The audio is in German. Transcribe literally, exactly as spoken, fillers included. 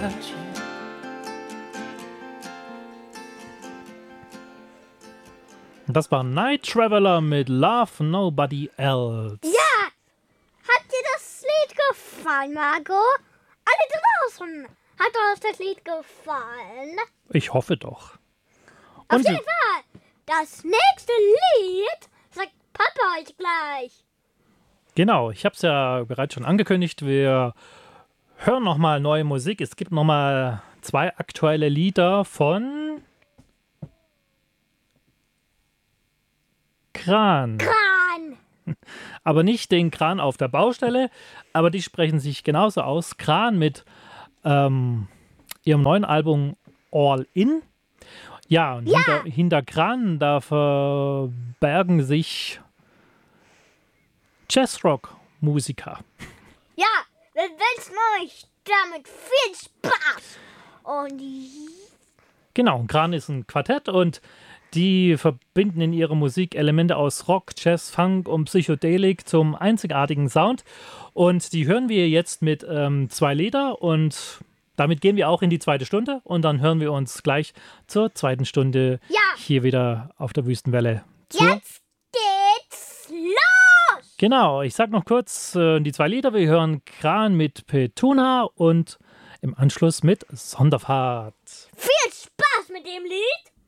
without you. Das war Night Traveler mit Love Nobody Else. Ja! Hat dir das Lied gefallen, Margot? Alle draußen! Hat euch das Lied gefallen? Ich hoffe doch. Auf Und jeden Fall! Das nächste Lied sagt Papa euch gleich. genau, ich habe es ja bereits schon angekündigt. Wir hören nochmal neue Musik. Es gibt nochmal zwei aktuelle Lieder von Kran. Kran! Aber nicht den Kran auf der Baustelle, aber die sprechen sich genauso aus. Kran mit ähm, ihrem neuen Album All In. Ja, und Ja. Hinter, hinter Kran, da verbergen sich Jazzrock-Musiker. Ja, wir wünschen euch damit viel Spaß. Und Genau, Kran ist ein Quartett und die verbinden in ihrer Musik Elemente aus Rock, Jazz, Funk und Psychedelik zum einzigartigen Sound. Und die hören wir jetzt mit ähm, zwei Lieder und damit gehen wir auch in die zweite Stunde und dann hören wir uns gleich zur zweiten Stunde ja, hier wieder auf der Wüstenwelle. Zur jetzt geht's los. Genau, ich sag noch kurz äh, die zwei Lieder. Wir hören Kran mit Petuna und im Anschluss mit Sonderfahrt. Viel Spaß mit dem Lied.